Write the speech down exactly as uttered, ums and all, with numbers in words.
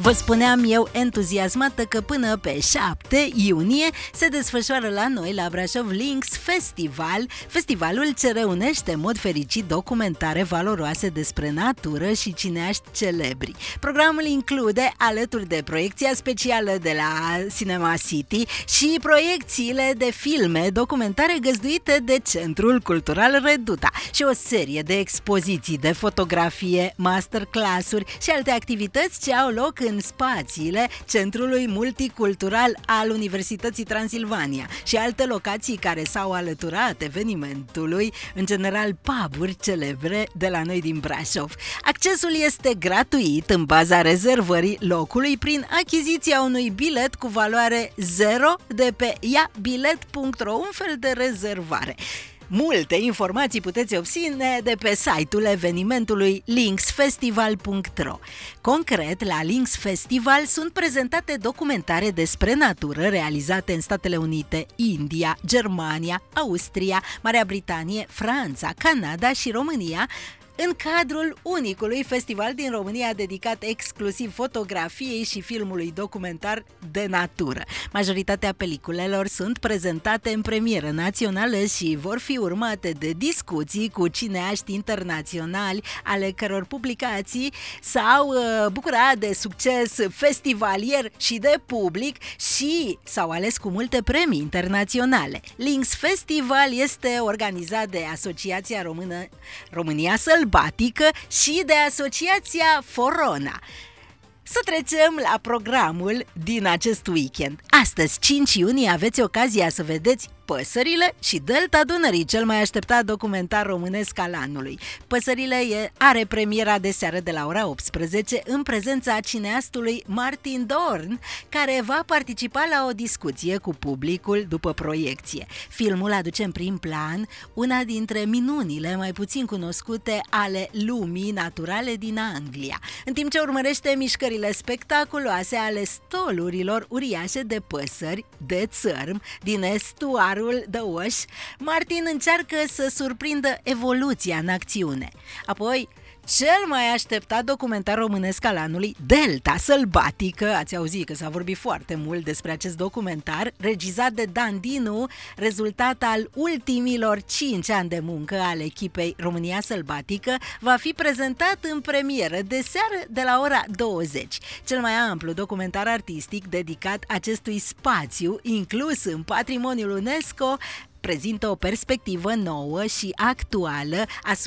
Vă spuneam eu entuziasmată că până pe șapte iunie se desfășoară la noi, la Brașov, Lynx Festival, festivalul ce reunește în mod fericit documentare valoroase despre natură și cineaști celebri. Programul include, alături de proiecția specială de la Cinema City, și proiecțiile de filme documentare găzduite de Centrul Cultural Reduta și o serie de expoziții de fotografie, masterclass-uri și alte activități ce au loc în spațiile Centrului Multicultural al Universității Transilvania și alte locații care s-au alăturat evenimentului, în general pub-uri celebre de la noi din Brașov. Accesul este gratuit în baza rezervării locului prin achiziția unui bilet cu valoare zero de pe ia bilet punct ro, un fel de rezervare. Multe informații puteți obține de pe site-ul evenimentului lynx festival punct ro. Concret, la Lynx Festival sunt prezentate documentare despre natură realizate în Statele Unite, India, Germania, Austria, Marea Britanie, Franța, Canada și România, în cadrul unicului festival din România dedicat exclusiv fotografiei și filmului documentar de natură. Majoritatea peliculelor sunt prezentate în premieră națională și vor fi urmate de discuții cu cineaști internaționali, ale căror publicații s-au uh, bucurat de succes festivalier și de public și s-au ales cu multe premii internaționale. Lynx Festival este organizat de Asociația Română România Sălbatică și de Asociația Forona. Să trecem la programul din acest weekend. Astăzi, cinci iunie, aveți ocazia să vedeți Păsările și Delta Dunării, cel mai așteptat documentar românesc al anului. Păsările are premiera de seară de la ora optsprezece în prezența cineastului Martin Dorn, care va participa la o discuție cu publicul după proiecție. Filmul aduce în prim plan una dintre minunile mai puțin cunoscute ale lumii naturale din Anglia, în timp ce urmărește mișcările spectaculoase ale stolurilor uriașe de păsări de țărm din estuarul The Wash. Martin încearcă să surprindă evoluția în acțiune. Apoi, cel mai așteptat documentar românesc al anului, Delta Sălbatică, ați auzit că s-a vorbit foarte mult despre acest documentar, regizat de Dan Dinu, rezultat al ultimilor cinci ani de muncă al echipei România Sălbatică, va fi prezentat în premieră de seară de la ora douăzeci. Cel mai amplu documentar artistic dedicat acestui spațiu, inclus în patrimoniul UNESCO, prezintă o perspectivă nouă și actuală asupra